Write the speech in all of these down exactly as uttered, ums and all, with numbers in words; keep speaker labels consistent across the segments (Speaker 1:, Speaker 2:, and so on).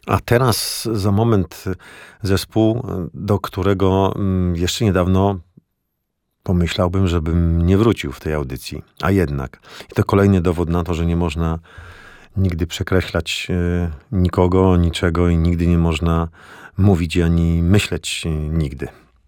Speaker 1: A teraz za moment zespół, do którego jeszcze niedawno pomyślałbym, żebym nie wrócił w tej audycji. A jednak. I to kolejny dowód na to, że nie można nigdy przekreślać nikogo, niczego i nigdy nie można mówić ani myśleć nigdy.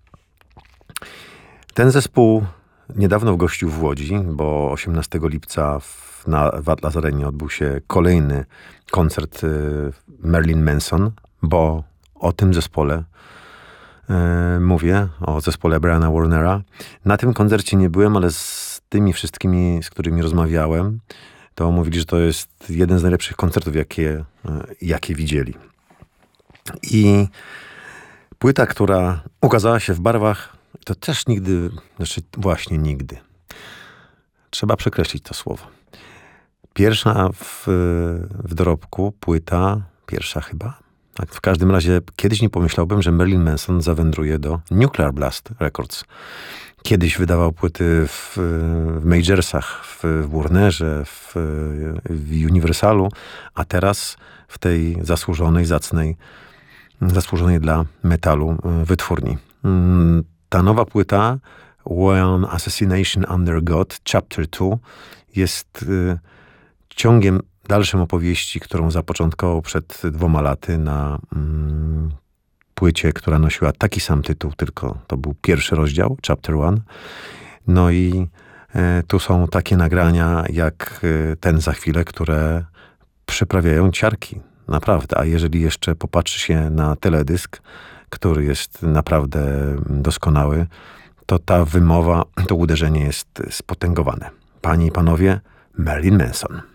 Speaker 1: Ten zespół niedawno gościł w Łodzi, bo osiemnastego lipca w, na, w Atlas Arenie odbył się kolejny koncert Marilyn Manson, bo o tym zespole e, mówię, o zespole Briana Warnera. Na tym koncercie nie byłem, ale z tymi wszystkimi, z którymi rozmawiałem, to mówili, że to jest jeden z najlepszych koncertów, jakie, jakie widzieli. I płyta, która ukazała się w barwach, to też nigdy, znaczy właśnie nigdy. Trzeba przekreślić to słowo. Pierwsza w, w dorobku płyta, pierwsza chyba. Tak, w każdym razie kiedyś nie pomyślałbym, że Marilyn Manson zawędruje do Nuclear Blast Records. Kiedyś wydawał płyty w, w Majorsach, w Warnerze, w, w Universalu, a teraz w tej zasłużonej, zacnej, zasłużonej dla metalu wytwórni. Ta nowa płyta, One Assassination Under God, Chapter two, jest y, ciągiem dalszym opowieści, którą zapoczątkował przed dwoma laty na mm, płycie, która nosiła taki sam tytuł, tylko to był pierwszy rozdział, Chapter one. No i y, tu są takie nagrania, jak y, ten za chwilę, które przyprawiają ciarki. Naprawdę. A jeżeli jeszcze popatrzy się na teledysk, który jest naprawdę doskonały, to ta wymowa, to uderzenie jest spotęgowane. Panie i panowie, Marilyn Manson.